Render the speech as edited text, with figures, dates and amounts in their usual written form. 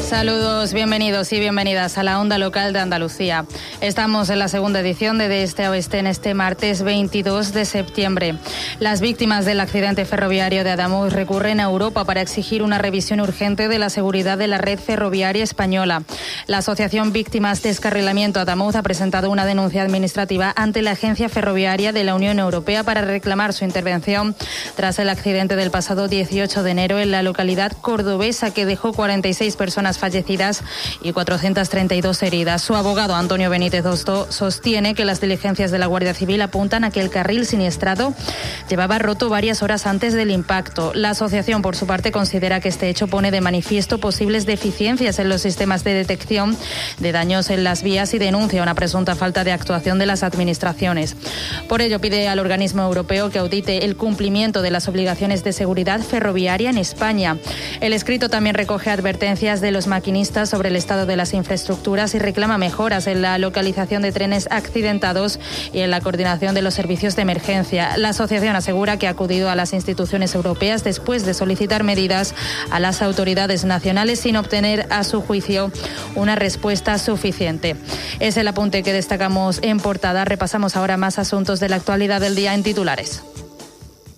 Saludos, bienvenidos y bienvenidas a la Onda Local de Andalucía. Estamos en la segunda edición de Este a Oeste en este martes 22 de septiembre. Las víctimas del accidente ferroviario de Ademuz recurren a Europa para exigir una revisión urgente de la seguridad de la red ferroviaria española. La Asociación Víctimas Descarrilamiento Ademuz ha presentado una denuncia administrativa ante la Agencia Ferroviaria de la Unión Europea para reclamar su intervención tras el accidente del pasado 18 de enero en la localidad cordobesa que dejó 46 personas fallecidas y 432 heridas. Su abogado Antonio Benítez Osto sostiene que las diligencias de la Guardia Civil apuntan a que el carril siniestrado llevaba roto varias horas antes del impacto. La asociación, por su parte, considera que este hecho pone de manifiesto posibles deficiencias en los sistemas de detección de daños en las vías y denuncia una presunta falta de actuación de las administraciones. Por ello, pide al organismo europeo que audite el cumplimiento de las obligaciones de seguridad ferroviaria en España. El escrito también recoge advertencias de los maquinistas sobre el estado de las infraestructuras y reclama mejoras en la localización de trenes accidentados y en la coordinación de los servicios de emergencia. La asociación asegura que ha acudido a las instituciones europeas después de solicitar medidas a las autoridades nacionales sin obtener, a su juicio, una respuesta suficiente. Es el apunte que destacamos en portada. Repasamos ahora más asuntos de la actualidad del día en titulares.